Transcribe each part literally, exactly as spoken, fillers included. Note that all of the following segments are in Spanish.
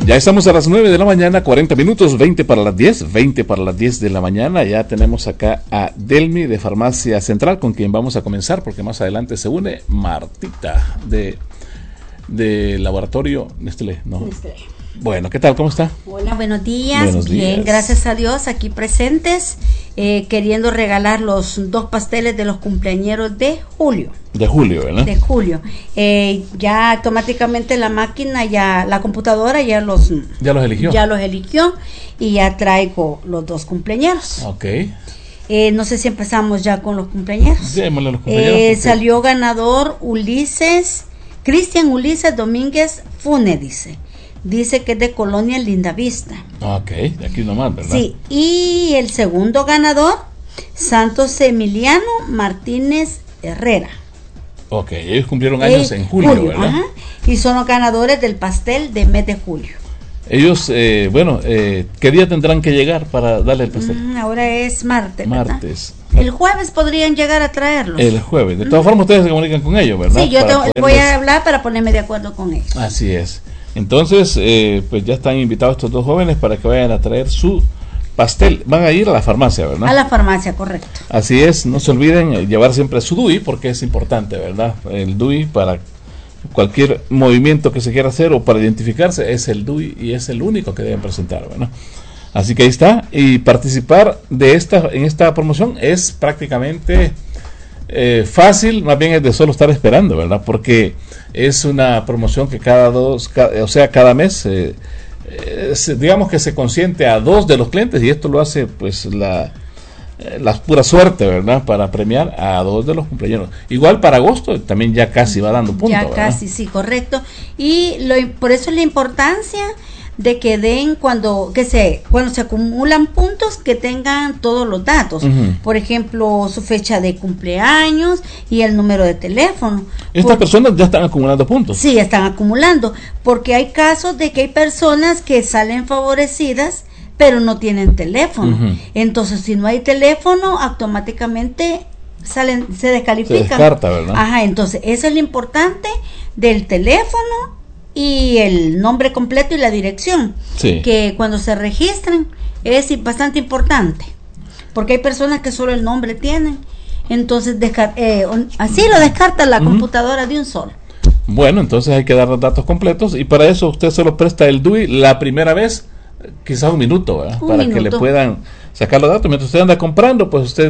Ya estamos a las nueve de la mañana, cuarenta minutos, veinte para las diez, veinte para las diez de la mañana. Ya tenemos acá a Delmi de Farmacia Central, con quien vamos a comenzar, porque más adelante se une Martita de, de Laboratorio Nestlé, ¿no? Nestlé. Bueno, ¿qué tal? ¿Cómo está? Hola, buenos días. Buenos Bien, días. Gracias a Dios, aquí presentes, eh, queriendo regalar los dos pasteles de los cumpleañeros de julio. De julio, ¿verdad? De julio. Eh, ya automáticamente la máquina, ya la computadora ya los... ¿Ya los eligió? Ya los eligió y ya traigo los dos cumpleañeros. Ok. Eh, no sé si empezamos ya con los cumpleaños. Démosle a los cumpleaños. Eh, porque... Salió ganador Ulises, Cristian Ulises Domínguez Fune, dice. Dice que es de Colonia Lindavista. Ok, de aquí nomás, ¿verdad? Sí, y el segundo ganador, Santos Emiliano Martínez Herrera. Ok, ellos cumplieron años eh, en julio, julio, ¿verdad? Ajá, y son los ganadores del pastel de mes de julio. Ellos, eh, bueno, eh, ¿qué día tendrán que llegar para darle el pastel? Mm, ahora es martes, ¿verdad? Martes. El jueves podrían llegar a traerlos. El jueves. De todas formas, ustedes se comunican con ellos, ¿verdad? Sí, yo Para te, poderles... voy a hablar para ponerme de acuerdo con ellos. Así es. Entonces, eh, pues ya están invitados estos dos jóvenes para que vayan a traer su pastel. Van a ir a la farmacia, ¿verdad? A la farmacia, correcto. Así es, no se olviden llevar siempre su D U I, porque es importante, ¿verdad? El D U I para cualquier movimiento que se quiera hacer o para identificarse es el D U I y es el único que deben presentar, ¿verdad? Así que ahí está. Y participar de esta en esta promoción es prácticamente eh, fácil, más bien es de solo estar esperando, ¿verdad? Porque es una promoción que cada dos, cada, o sea, cada mes, eh, eh, se, digamos que se consiente a dos de los clientes, y esto lo hace pues la, eh, la pura suerte, ¿verdad? Para premiar a dos de los cumpleaños. Igual para agosto también ya casi va dando punto, Ya ¿verdad? casi, sí, correcto. Y lo, por eso es la importancia de que den cuando que se cuando se acumulan puntos, que tengan todos los datos. Uh-huh. Por ejemplo, su fecha de cumpleaños y el número de teléfono. Estas por, personas ya están acumulando puntos. Sí, están acumulando, porque hay casos de que hay personas que salen favorecidas pero no tienen teléfono. Uh-huh. Entonces, si no hay teléfono, automáticamente salen, se descalifican. Se descarta, ¿verdad? Ajá, entonces eso es lo importante del teléfono y el nombre completo y la dirección, sí. Que cuando se registran es bastante importante, porque hay personas que solo el nombre tienen, entonces desca- eh, así lo descarta la uh-huh. computadora de un solo. Bueno, entonces hay que dar los datos completos, y para eso usted solo presta el D U I la primera vez, quizás un minuto, ¿verdad? Un para minuto. que le puedan sacar los datos. Mientras usted anda comprando, pues usted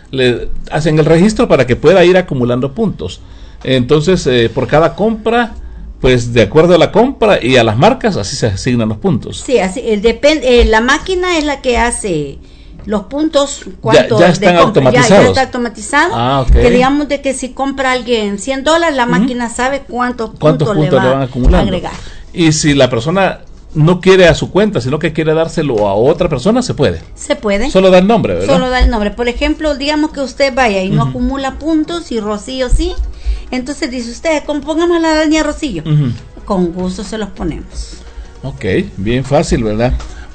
le hacen el registro para que pueda ir acumulando puntos. Entonces, eh, por cada compra, pues de acuerdo a la compra y a las marcas, así se asignan los puntos. Sí, así eh, depende. Eh, la máquina es la que hace los puntos. ¿Cuánto ya, ya están de automatizados? Ya, ya está automatizado. Ah, okay. Que digamos de que si compra alguien cien dólares, la uh-huh. máquina sabe cuántos puntos, ¿Cuántos puntos le, va le van acumulando? A agregar. Y si la persona no quiere a su cuenta, sino que quiere dárselo a otra persona, se puede. Se puede. Solo da el nombre, ¿verdad? Solo da el nombre. Por ejemplo, digamos que usted vaya y uh-huh. no acumula puntos, y Rocío sí. Entonces dice usted, pongamos a la doña Rocío. Uh-huh. Con gusto se los ponemos. Ok, bien fácil, ¿verdad?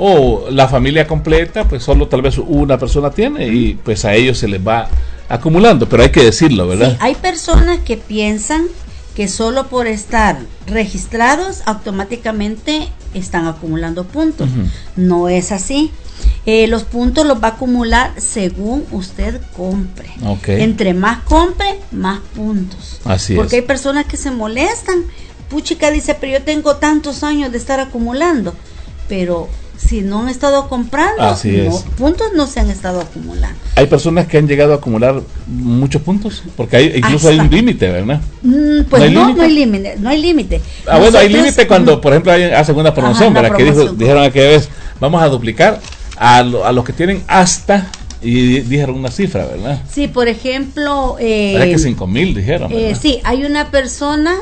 O la familia completa, pues solo tal vez una persona tiene, y pues a ellos se les va acumulando, pero hay que decirlo, ¿verdad? Sí, hay personas que piensan que solo por estar registrados automáticamente están acumulando puntos. Uh-huh. No es así. Eh, los puntos los va a acumular según usted compre. Okay. Entre más compre, más puntos. Así Porque es. hay personas que se molestan. Puchica dice, pero yo tengo tantos años de estar acumulando. Pero si no han estado comprando, Así no, es. puntos no se han estado acumulando. Hay personas que han llegado a acumular muchos puntos, porque hay, incluso Hasta. hay un límite, ¿verdad? Mm, pues no, no hay límite, no hay límite. Ah, bueno, hay límite cuando, por ejemplo, hay, hacen una promoción, Ajá, ¿verdad? Que dijo, dijeron aquella vez, vamos a duplicar a, lo, a los que tienen hasta, y dijeron una cifra, ¿verdad? Sí, por ejemplo... Eh, ¿verdad que cinco mil dijeron? Eh, sí, hay una persona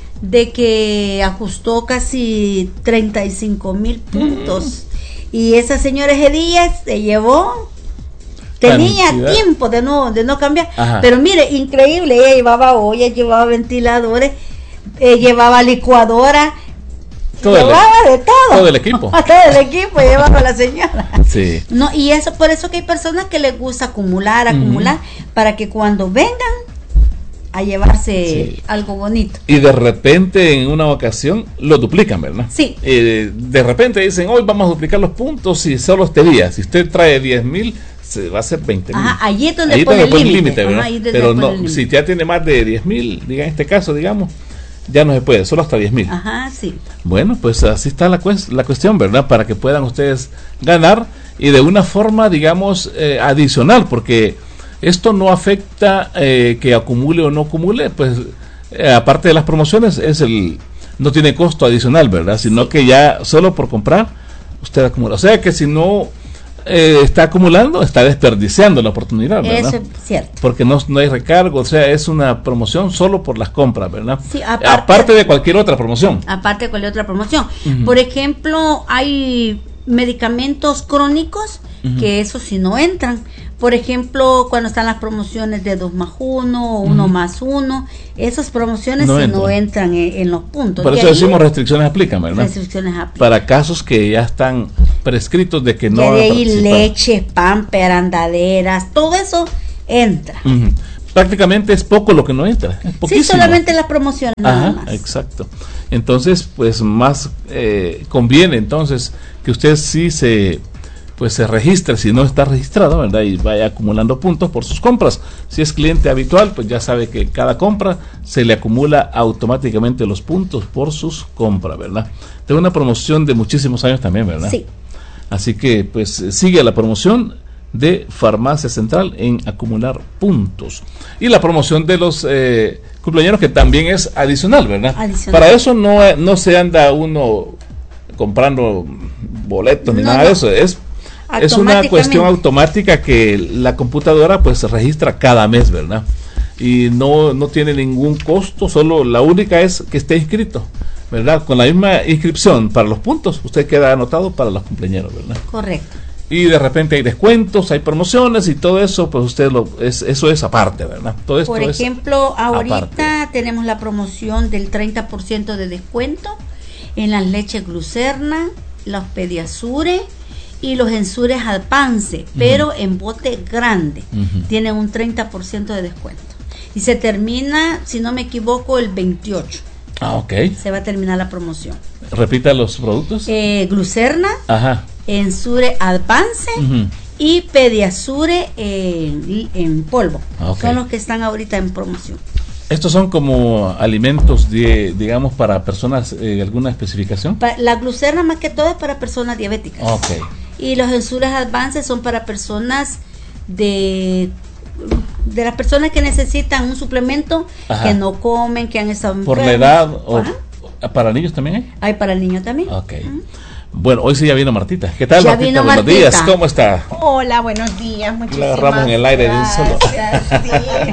de que ajustó casi treinta y cinco mil puntos. Mm. Y esa señora ese día se llevó, tenía cantidad. tiempo de no de no cambiar. Ajá. Pero mire, increíble, ella llevaba ollas, llevaba ventiladores, eh, llevaba licuadora, todo llevaba el, de todo. Todo el equipo. todo el equipo llevaba la señora. Sí. No, y eso, por eso que hay personas que les gusta acumular, acumular, uh-huh. para que cuando vengan a llevarse Sí. algo bonito. Y de repente en una ocasión lo duplican, ¿verdad? Sí. Eh, de repente dicen, hoy vamos a duplicar los puntos y solo este día. Si usted trae diez mil, se va a hacer veinte mil. Ajá, allí es donde Ahí pone donde el pone límite, ¿verdad? ajá, ahí donde Pero pone no, el límite. si ya tiene más de diez mil, diga en este caso, digamos, ya no se puede, solo hasta diez mil. Ajá, sí. Bueno, pues así está la, cues- la cuestión, ¿verdad? Para que puedan ustedes ganar y de una forma, digamos, eh, adicional, porque esto no afecta eh, que acumule o no acumule, pues eh, aparte de las promociones, es el no tiene costo adicional, ¿verdad? Sino que ya solo por comprar, usted acumula. O sea que si no eh, está acumulando, está desperdiciando la oportunidad, ¿verdad? Eso es cierto. Porque no, no hay recargo, o sea, es una promoción solo por las compras, ¿verdad? Sí, aparte- aparte de cualquier otra promoción. Aparte de cualquier otra promoción. Ujú. Por ejemplo, hay medicamentos crónicos Ujú. que eso sí no entran. Por ejemplo, cuando están las promociones de dos más uno o uno Ujú. más uno, esas promociones No sí entran. no entran en, en los puntos. Por Y eso ahí decimos restricciones aplican, ¿verdad? restricciones aplican. Para casos que ya están prescritos de que no Ya van de a ahí participar. leches, pamper, andaderas, todo eso entra. Ujú. Prácticamente es poco lo que no entra, es Sí, poquísimo. solamente las promociones nada Ajá, más. exacto. Entonces, pues más eh, conviene entonces que usted sí se pues se registre si no está registrado, ¿verdad? Y vaya acumulando puntos por sus compras. Si es cliente habitual, pues ya sabe que cada compra se le acumula automáticamente los puntos por sus compras, ¿verdad? Tengo una promoción de muchísimos años también, ¿verdad? Sí. Así que pues eh, sigue la promoción de Farmacia Central en acumular puntos. Y la promoción de los eh, cumpleaños que también es adicional, ¿verdad? Adicional. Para eso no, eh, no se anda uno comprando boletos ni No, nada no. de eso. Es, es una cuestión automática que la computadora pues registra cada mes, ¿verdad? Y no, no tiene ningún costo, solo la única es que esté inscrito, ¿verdad? Con la misma inscripción para los puntos, usted queda anotado para los cumpleaños, ¿verdad? Correcto. Y de repente hay descuentos, hay promociones y todo eso, pues usted lo es eso es aparte, ¿verdad? Todo esto Por es ejemplo, ahorita aparte. tenemos la promoción del treinta por ciento de descuento en las leches Glucerna, los Pediasure y los Ensures Alpance, pero en bote grande. Ujú. Tienen un treinta por ciento de descuento. Y se termina, si no me equivoco, el veintiocho. Ah, ok. Se va a terminar la promoción. Repita los productos. Eh, Glucerna, Ajá. Ensure Advance Ujú. y Pediasure en, en polvo. Ah, ok. Son los que están ahorita en promoción. Estos son como alimentos, de, digamos, para personas, eh, ¿alguna especificación? Pa- La Glucerna más que todo es para personas diabéticas. Ok. Y los Ensures Advance son para personas de de las personas que necesitan un suplemento, Ajá. que no comen, que han estado ¿Por la enfermos. edad o Ajá. para niños también hay? Hay para el niño también. Ok. Bueno, hoy sí ya vino Martita. ¿Qué tal, Ya Martita? vino Buenos Martita. días, ¿cómo está? Hola, buenos días, muchísimas La agarramos en el aire de un solo. gracias,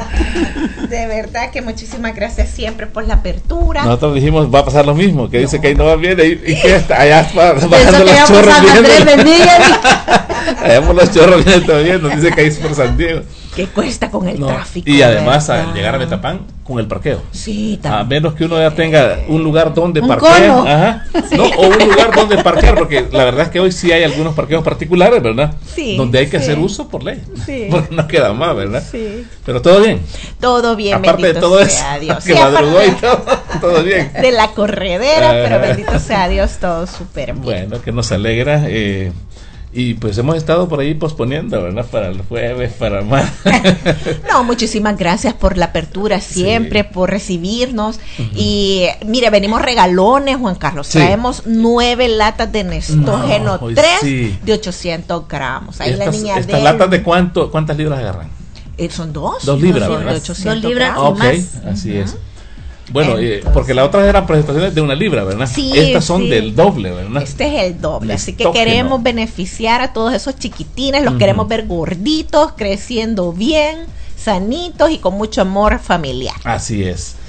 sí. De verdad que muchísimas gracias siempre por la apertura. Nosotros dijimos, va a pasar lo mismo, que dice No. que ahí no va bien, y, y que está allá va- Pensó bajando que los iba por chorros San Andrés viendo. Benítez. Allá por los chorros viendo todavía, nos dice que ahí es por San Diego. Que cuesta con el No, tráfico. y además al ¿verdad? llegar a Metapán con el parqueo. Sí, A también. menos que uno ya tenga un lugar donde Un parquear. cono. Ajá. No, o un lugar donde parquear, porque la verdad es que hoy sí hay algunos parqueos particulares, ¿verdad? Sí, Donde hay que sí. hacer uso por ley. Sí. Porque no queda más, ¿verdad? Sí. Pero todo bien. Todo bien, Aparte de bendito todo eso, sea Dios. que Sí, madrugó y aparte todo, todo bien. de la corredera, Ah. pero bendito sea Dios, todo súper bien. Bueno, que nos alegra. Eh, y pues hemos estado por ahí posponiendo, ¿verdad? Para el jueves, para más. No, muchísimas gracias por la apertura siempre, Sí. por recibirnos. Y mire, venimos regalones, Juan Carlos. Sí. Traemos nueve latas de Nestógeno No, hoy tres sí. de ochocientos gramos. Ahí la Estas, niña estas de latas de cuánto, ¿cuántas libras agarran? Eh, son dos. Dos libras, Son ¿verdad? de ochocientos Dos libras. gramos. Ok, más. así es. Bueno, eh, Entonces- porque las otras eran presentaciones de una libra, ¿verdad? Sí, Estas son sí. del doble, ¿verdad? Este es el doble, así que Nestógeno. queremos beneficiar a todos esos chiquitines, los Ujú. queremos ver gorditos, creciendo bien, sanitos y con mucho amor familiar. Así es.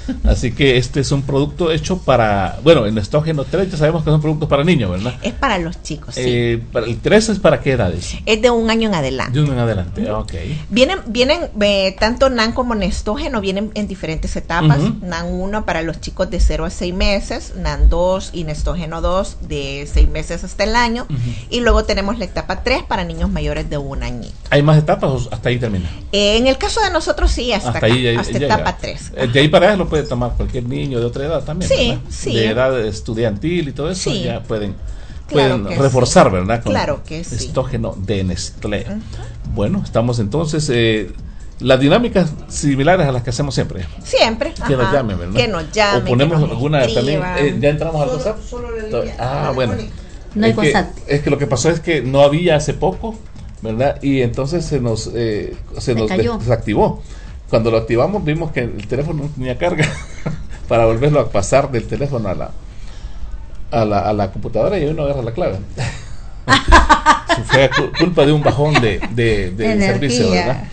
Así que este es un producto hecho para, bueno, el Nestógeno tres ya sabemos que son productos para niños, ¿verdad? Es para los chicos, sí. Eh, para el tres es para qué edades? Es de un año en adelante. De un año en adelante, uh-huh. Ok. Vienen, vienen eh, tanto NAN como Nestógeno, vienen en diferentes etapas. Uh-huh. NAN uno para los chicos de cero a seis meses, NAN dos y Nestógeno dos de seis meses hasta el año. Uh-huh. Y luego tenemos la etapa tres para niños mayores de un añito. ¿Hay más etapas o hasta ahí termina? Eh, en el caso de nosotros sí, hasta, hasta, acá, ahí, hasta ya, etapa ya. tres. De ahí para allá lo puede tomar cualquier niño de otra edad también, sí, ¿verdad? Sí. De edad estudiantil y todo eso, sí. ya pueden, claro pueden reforzar, sí. ¿verdad? Con claro que sí. Nestógeno de Nestlé. Uh-huh. Bueno, estamos entonces... Eh, las dinámicas similares a las que hacemos siempre. Siempre. Que ajá. nos llamen, ¿verdad? Que nos llamen. O ponemos que nos alguna también. Eh, ya entramos al solo, WhatsApp. Solo la línea. Ah, bueno. No hay es, que, WhatsApp. es que lo que pasó es que no había hace poco, ¿verdad? Y entonces se nos, eh, se nos desactivó. Cuando lo activamos vimos que el teléfono no tenía carga para volverlo a pasar del teléfono a la a la, a la computadora y uno agarra la clave. Fue culpa de un bajón de, de, de servicio, ¿verdad?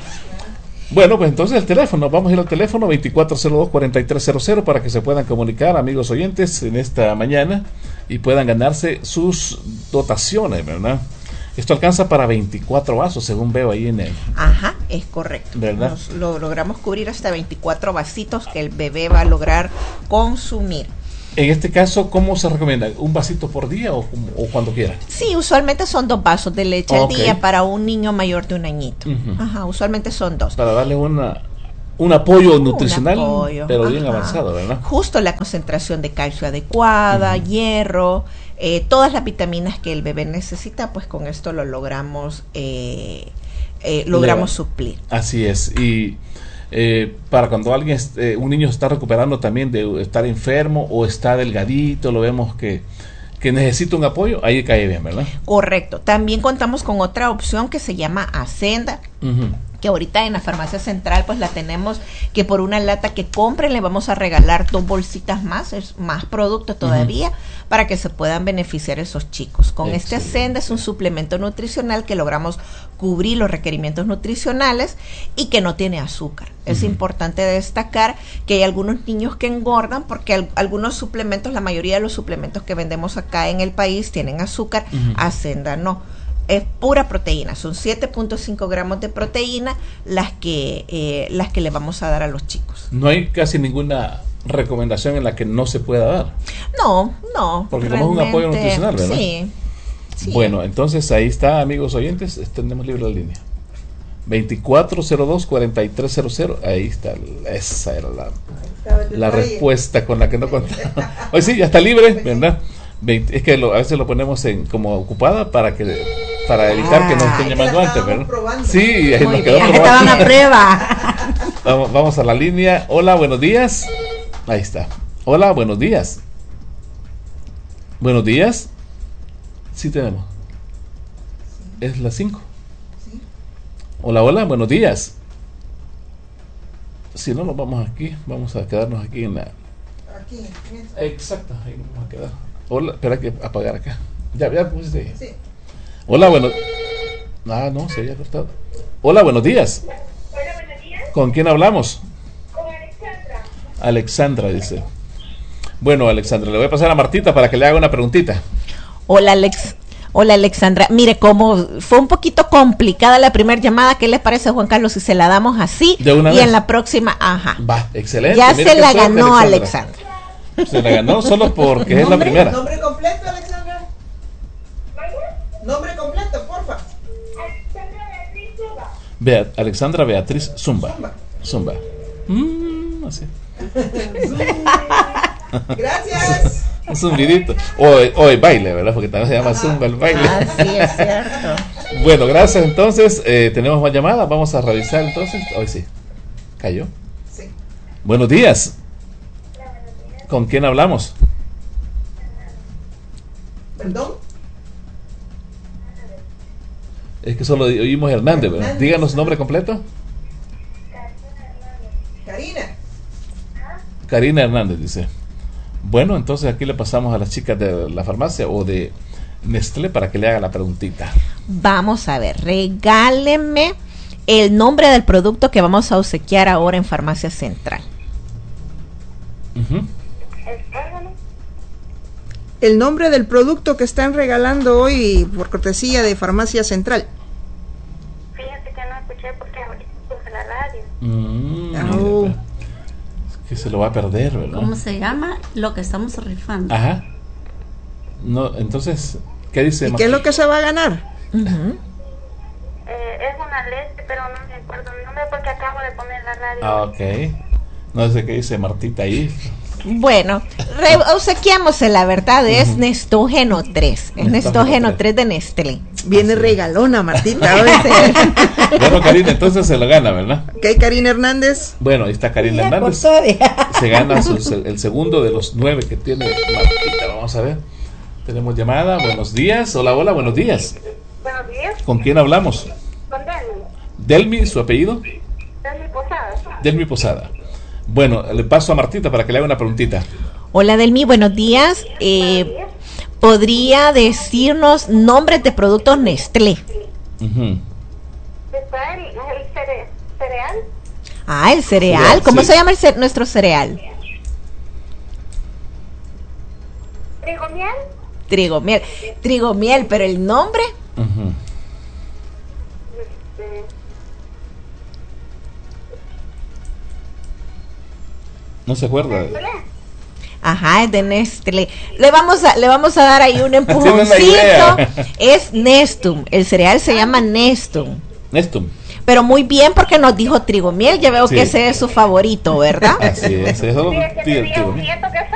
Bueno, pues entonces el teléfono, vamos a ir al teléfono veinticuatro cero dos, cuarenta y tres cero cero para que se puedan comunicar, amigos oyentes, en esta mañana y puedan ganarse sus dotaciones, ¿verdad? Esto alcanza para veinticuatro vasos, según veo ahí en el... Ajá, es correcto. ¿Verdad? Nos, lo logramos cubrir hasta veinticuatro vasitos que el bebé va a lograr consumir. En este caso, ¿cómo se recomienda? ¿Un vasito por día o, o cuando quiera? Sí, usualmente son dos vasos de leche okay. al día para un niño mayor de un añito. Uh-huh. Ajá, usualmente son dos. Para darle una, un apoyo nutricional, un apoyo. pero Ajá. bien avanzado, ¿verdad? Justo la concentración de calcio adecuada, uh-huh. hierro, eh, todas las vitaminas que el bebé necesita, pues con esto lo logramos, eh, eh, logramos Le, suplir. Así es, y... Eh, para cuando alguien, eh, un niño está recuperando también de estar enfermo o está delgadito, lo vemos que, que necesita un apoyo, ahí cae bien, ¿verdad? Correcto. También contamos con otra opción que se llama Ascenda, uh-huh. que ahorita en la farmacia central pues la tenemos, que por una lata que compren le vamos a regalar dos bolsitas más, es más producto todavía, uh-huh. para que se puedan beneficiar esos chicos. Con Excelente. Este Ascenda es un suplemento nutricional que logramos cubrir los requerimientos nutricionales y que no tiene azúcar. Uh-huh. Es importante destacar que hay algunos niños que engordan porque al, algunos suplementos, la mayoría de los suplementos que vendemos acá en el país tienen azúcar, uh-huh. Ascenda no. Es pura proteína, son siete punto cinco gramos de proteína las que eh, las que le vamos a dar a los chicos. No hay casi ninguna recomendación en la que no se pueda dar. No, no. Porque como es un apoyo nutricional, ¿verdad? Sí, sí. Bueno, entonces ahí está, amigos oyentes, tenemos libre la línea. veinticuatro cero dos, cuarenta y tres cero cero, ahí está, esa era la, la respuesta con la que no contaba. Hoy sí, ya está libre, ¿verdad? veinte, es que lo, a veces lo ponemos en como ocupada para que para evitar ah, que nos estén llamando antes, ¿verdad? Probando. Sí, ahí Muy nos quedó bien, probando. estaban a prueba. Vamos, vamos a la línea. Hola, buenos días. Ahí está. Hola, buenos días. Buenos días. Sí tenemos. Es las cinco. Sí. Hola, hola, buenos días. Si no nos vamos aquí, vamos a quedarnos aquí en la... Aquí. Exacto, ahí nos vamos a quedar. Hola, espera que apagar acá. Ya, ya pusiste ahí. Sí. Hola, bueno. Ah, no, se había cortado. Hola, buenos días. Hola, buenos días. ¿Con quién hablamos? Con Alexandra. Alexandra, dice. Bueno, Alexandra, le voy a pasar a Martita para que le haga una preguntita. Hola, Alex. Hola, Alexandra. Mire, como fue un poquito complicada la primera llamada, ¿qué les parece, Juan Carlos, si se la damos así? De una y vez. En la próxima, ajá. Va, excelente. Ya Mira se la suerte, ganó Alexandra. Alexandra. Se la ganó solo porque es la primera. Nombre completo, Alexandra. Nombre completo, porfa. Alexandra Beatriz Zumba. Bea, Alexandra Beatriz Zumba. Zumba. Zumba. Mm, así. Gracias. Un zumbidito. O, o el baile, ¿verdad? Porque también se llama Zumba el baile. Ah, sí, es cierto. Bueno, gracias. Entonces, eh, tenemos más llamadas. Vamos a revisar entonces. Hoy sí. ¿Cayó? Sí. Buenos días. ¿Con quién hablamos? ¿Perdón? Es que solo oímos Hernández, ¿verdad? Hernández. Díganos su nombre completo. Karina. Karina Hernández, dice. Bueno, entonces aquí le pasamos a las chicas de la farmacia o de Nestlé para que le haga la preguntita. Vamos a ver, regáleme el nombre del producto que vamos a obsequiar ahora en Farmacia Central. Ujú. Espárragamo. El nombre del producto que están regalando hoy por cortesía de Farmacia Central. Fíjate que no escuché porque ahorita puse la radio. Mm, Oh. mira, es que se lo va a perder, ¿verdad? ¿Cómo se llama? Lo que estamos rifando. Ajá. No, entonces, ¿qué dice? ¿Y qué es lo que se va a ganar? Ujú. Eh, es una leche, pero no me acuerdo el nombre porque acabo de poner la radio. Ah, ok. No sé qué dice Martita ahí. Bueno, re- obsequiámosle, la verdad, es Ujú. Nestógeno tres. Es Nestógeno Nestógeno tres. tres de Nestlé. Viene Así es. regalona, Martita. hoy. Bueno, Karina, entonces se lo gana, ¿verdad? Ok, Karina Hernández. Bueno, ahí está Karina Ya Hernández. cortó, ya. Se gana sus- el, el segundo de los nueve que tiene Martita. Vamos a ver. Tenemos llamada. Buenos días. Hola, hola, buenos días. Buenos días, ¿Con quién hablamos? con Dani. Delmi, su apellido. Dani Posada. Delmi Posada. Bueno, le paso a Martita para que le haga una preguntita. Hola, Delmi, buenos días. Eh, ¿Podría decirnos nombres de productos Nestlé? Ujú. Está el, el cere- cereal. Ah, el cereal. Cereal, ¿Cómo sí. se llama el ce- nuestro cereal? Trigo miel. Trigo miel. Trigo miel, pero el nombre. Ujú. Este, No se acuerda. Ajá, es de Nestlé. Le vamos a, le vamos a dar ahí un Tiene una empujoncito. idea. Es Nestum. El cereal se llama Nestum. Nestum. Pero muy bien porque nos dijo trigo miel. Ya veo Sí. que ese es su favorito, ¿verdad? Así es. Eso, sí, es que tío, tenía tío. un nieto que